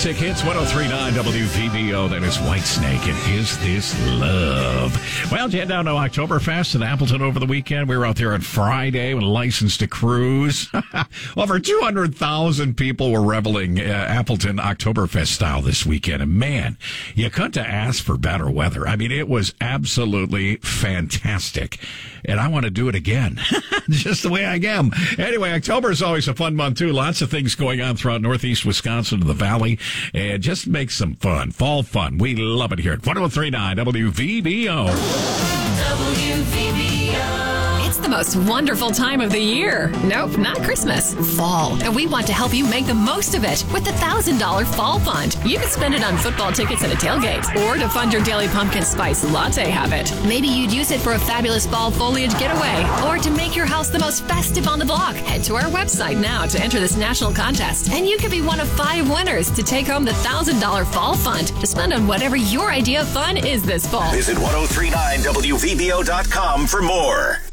Classic Hits 103.9 WVBO. That is Whitesnake and Is This Love? Well, you head down to Oktoberfest in Appleton over the weekend. We were out there on Friday with a license to cruise. Over 200,000 people were reveling Appleton Oktoberfest style this weekend. And man, you couldn't ask for better weather. I mean, it was absolutely fantastic. And I want to do it again, just the way I am. Anyway, October is always a fun month, too. Lots of things going on throughout northeast Wisconsin and the Valley. And just make some fun, fall fun. We love it here at 103.9 WVBO. It's the most wonderful time of the year. Nope, not Christmas. Fall. And we want to help you make the most of it with the $1,000 Fall Fund. You can spend it on football tickets and a tailgate, or to fund your daily pumpkin spice latte habit. Maybe you'd use it for a fabulous fall foliage getaway, or to make your house the most festive on the block. Head to our website now to enter this national contest, and you could be one of 5 winners to take home the $1,000 Fall Fund to spend on whatever your idea of fun is this fall. Visit 1039WVBO.com for more.